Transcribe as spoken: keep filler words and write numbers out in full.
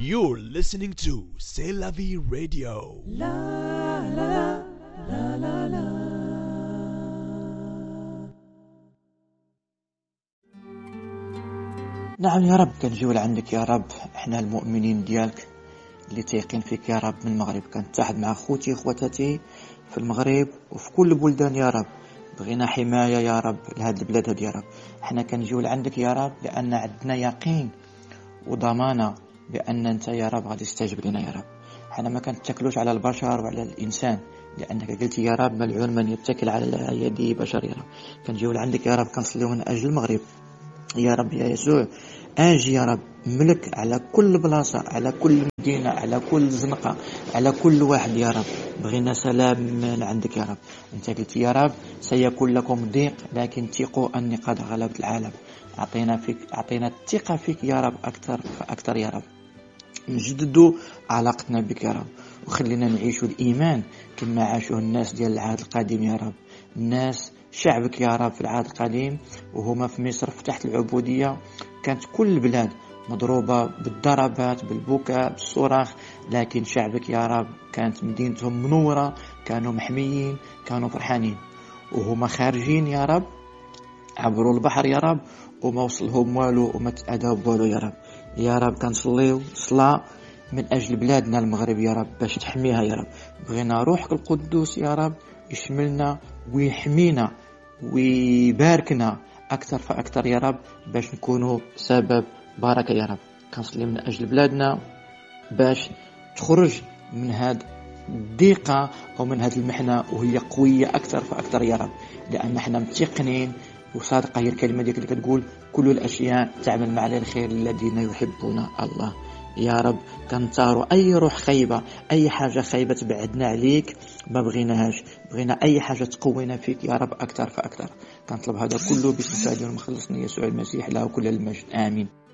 You're listening to C'est la vie radio. نعم يا رب، كنجيو لعندك يا رب، احنا المؤمنين ديالك اللي تيقين فيك يا رب من المغرب. كنتحد مع خوتي وخواتاتي في المغرب وفي كل البلدان يا رب، بغينا حماية يا رب لهاد البلاد هاد يا رب. احنا كنجيو لعندك يا رب لأن عندنا يقين وضمانة بأن انت يا رب غادي تستجب لنا يا رب. احنا ما كنتكلوش على البشر وعلى الإنسان، لأنك قلت يا رب ملعون من يتكل على يد بشر يا رب. كنجيو لعندك يا رب، كنصليو من أجل المغرب يا رب. يا يسوع اجي يا رب، ملك على كل بلاصة، على كل مدينة، على كل زنقة، على كل واحد يا رب. بغينا سلام من عندك يا رب. انت قلت يا رب سيكون لكم ضيق لكن ثقوا اني قد غلبت العالم. اعطينا فيك، اعطينا الثقة فيك يا رب اكثر فاكثر يا رب. نجددوا علاقتنا بك يا رب، وخلينا نعيشوا الإيمان كما عاشوا الناس ديال العهد القديم يا رب. الناس شعبك يا رب في العهد القديم وهما في مصر في تحت العبودية، كانت كل البلاد مضروبة بالضربات، بالبكاء، بالصراخ، لكن شعبك يا رب كانت مدينتهم منورة، كانوا محميين، كانوا فرحانين. وهما خارجين يا رب عبروا البحر يا رب وما وصلهم والو وما تأذوا بوالو يا رب. يا رب كنصليو صلاة من أجل بلادنا المغرب يا رب باش تحميها يا رب. بغينا روحك القدوس يا رب يشملنا ويحمينا ويباركنا أكثر فأكثر يا رب، باش نكونوا سبب بركة يا رب. كنصلي من أجل بلادنا باش تخرج من هاد الضيقة أو من هاد المحنة وهي قوية أكثر فأكثر يا رب، لأن احنا متيقنين وصادقة هي الكلمة ديك اللي كتقول كل الأشياء تعمل مع الخير الذين يحبون الله. يا رب كنطاروا أي روح خيبة، أي حاجة خيبة تبعدنا عليك، ما بغيناهاش. بغينا أي حاجة تقوينا فيك يا رب أكثر فأكثر. كنطلب هذا كله باسم سيدنا المخلص يسوع المسيح، له كل المجد، آمين.